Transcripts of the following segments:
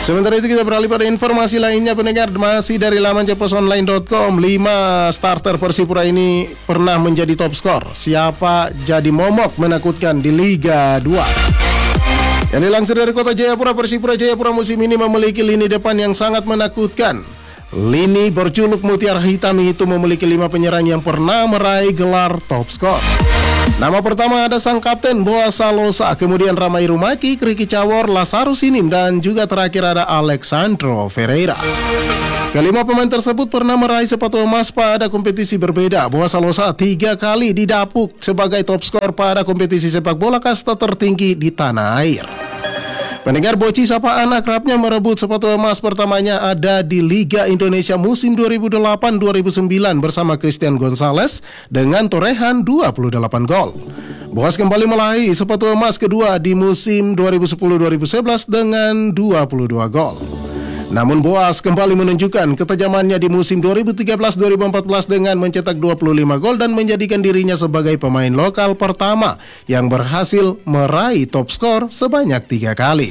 Sementara itu kita beralih pada informasi lainnya pendengar, masih dari laman ceposonline.com. 5 starter Persipura ini pernah menjadi top skor. Siapa jadi momok menakutkan di Liga 2? Yang dilansir dari Kota Jayapura, Persipura Jayapura musim ini memiliki lini depan yang sangat menakutkan. Lini berjuluk Mutiara Hitam itu memiliki 5 penyerang yang pernah meraih gelar top skor. Nama pertama ada sang kapten Boaz Salosa, kemudian Ramai Rumaki, Ricky Cawor, Lazarus Sinim, dan juga terakhir ada Alexandro Ferreira. Kelima pemain tersebut pernah meraih sepatu emas pada kompetisi berbeda. Boaz Salosa 3 kali didapuk sebagai top skor pada kompetisi sepak bola kasta tertinggi di tanah air. Pendengar, Boci sapaan akrabnya merebut sepatu emas pertamanya ada di Liga Indonesia musim 2008-2009 bersama Christian Gonzalez dengan torehan 28 gol. Boaz kembali meraih sepatu emas kedua di musim 2010-2011 dengan 22 gol. Namun Boaz kembali menunjukkan ketajamannya di musim 2013-2014 dengan mencetak 25 gol dan menjadikan dirinya sebagai pemain lokal pertama yang berhasil meraih top skor sebanyak 3 kali.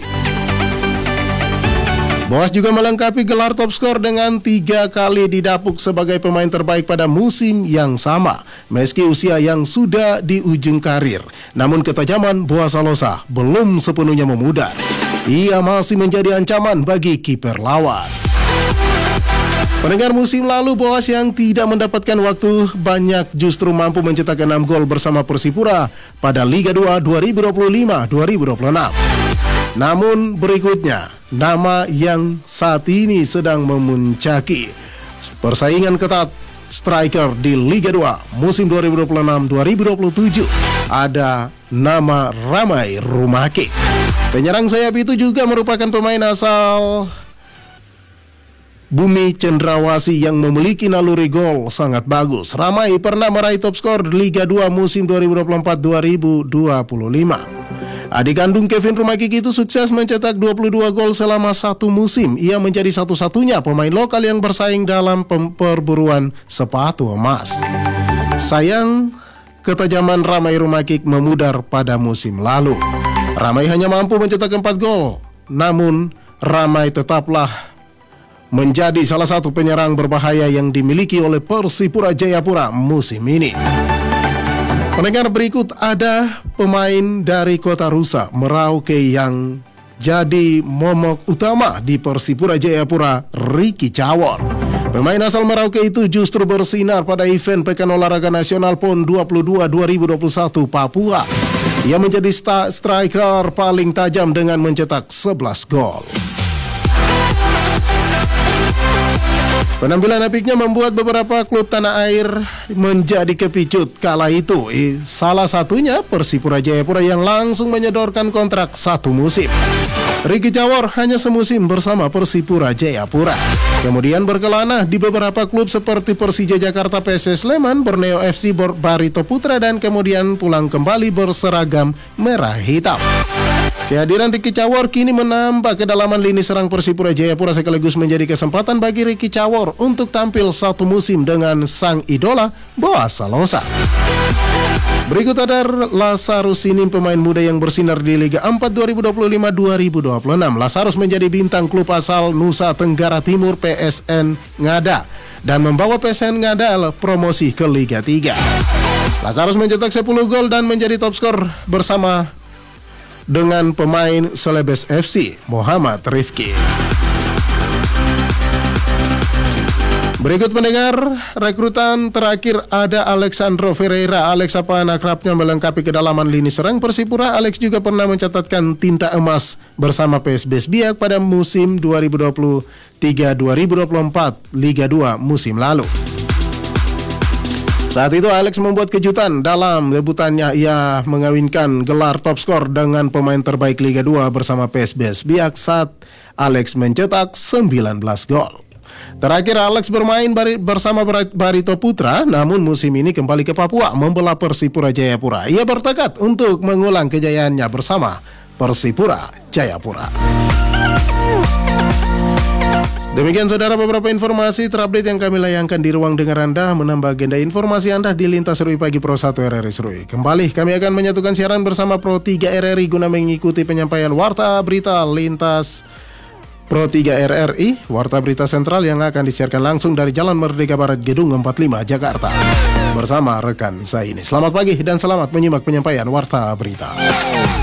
Boaz juga melengkapi gelar top skor dengan 3 kali didapuk sebagai pemain terbaik pada musim yang sama. Meski usia yang sudah di ujung karir, namun ketajaman Boaz Salosa belum sepenuhnya memudar. Ia masih menjadi ancaman bagi kiper lawan. Pendengar, musim lalu Boaz yang tidak mendapatkan waktu banyak justru mampu mencetak 6 gol bersama Persipura pada Liga 2 2025-2026. Namun berikutnya, nama yang saat ini sedang memuncaki persaingan ketat striker di Liga 2 musim 2026-2027 ada nama Ramai Rumaki. Penyerang sayap itu juga merupakan pemain asal Bumi Cendrawasih yang memiliki naluri gol sangat bagus. Ramai pernah meraih top skor di Liga 2 musim 2024-2025. Adik kandung Kevin Rumaki itu sukses mencetak 22 gol selama 1 musim. Ia menjadi satu-satunya pemain lokal yang bersaing dalam perburuan sepatu emas. Sayang, ketajaman Ramai Rumaki memudar pada musim lalu. Ramai hanya mampu mencetak 4 gol. Namun Ramai tetaplah menjadi salah satu penyerang berbahaya yang dimiliki oleh Persipura Jayapura musim ini. Pendengar, berikut ada pemain dari Kota Rusa, Merauke, yang jadi momok utama di Persipura Jayapura, Ricky Cawor. Pemain asal Merauke itu justru bersinar pada event Pekan Olahraga Nasional PON 22 2021 Papua. Ia menjadi striker paling tajam dengan mencetak 11 gol. Penampilan apiknya membuat beberapa klub tanah air menjadi kepicut kala itu. Salah satunya Persipura Jayapura yang langsung menyodorkan kontrak 1 musim. Ricky Cawor hanya semusim bersama Persipura Jayapura. Kemudian berkelana di beberapa klub seperti Persija Jakarta, PSS Sleman, Borneo FC, Barito Putra, dan kemudian pulang kembali berseragam merah hitam. Kehadiran Ricky Cawor kini menambah kedalaman lini serang Persipura Jayapura sekaligus menjadi kesempatan bagi Ricky Cawor untuk tampil 1 musim dengan sang idola Boaz Salosa. Berikut ada Lazarus Sinim, pemain muda yang bersinar di Liga 4 2025-2026. Lazarus menjadi bintang klub asal Nusa Tenggara Timur PSN Ngada dan membawa PSN Ngada promosi ke Liga 3. Lazarus mencetak 10 gol dan menjadi top skor bersama dengan pemain Celebes FC Muhammad Rifki. Berikut pendengar, rekrutan terakhir ada Alexandro Ferreira. Alex apaan akrabnya melengkapi kedalaman lini serang Persipura. Alex juga pernah mencatatkan tinta emas bersama PSBS Biak pada musim 2023-2024 Liga 2 musim lalu. Saat itu Alex membuat kejutan dalam debutannya. Ia mengawinkan gelar top skor dengan pemain terbaik Liga 2 bersama PSBS Biak saat Alex mencetak 19 gol. Terakhir Alex bermain bersama Barito Putra, namun musim ini kembali ke Papua membela Persipura Jayapura. Ia bertekad untuk mengulang kejayaannya bersama Persipura Jayapura. Demikian saudara beberapa informasi terupdate yang kami layangkan di ruang dengar Anda, menambah agenda informasi Anda di Lintas Serui Pagi Pro 1 RRI Serui. Kembali kami akan menyatukan siaran bersama Pro 3 RRI guna mengikuti penyampaian warta berita lintas Pro 3 RRI, Warta Berita Sentral yang akan disiarkan langsung dari Jalan Merdeka Barat, Gedung 45, Jakarta. Bersama rekan saya ini. Selamat pagi dan selamat menyimak penyampaian Warta Berita.